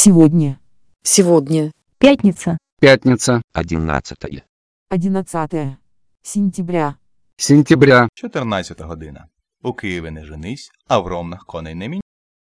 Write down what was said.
Сегодня. Сегодня. Пятница. Пятница. 11. 11 сентября. Сентября. 14 година. У Києві не женись, а в Ромнах коней не міняй.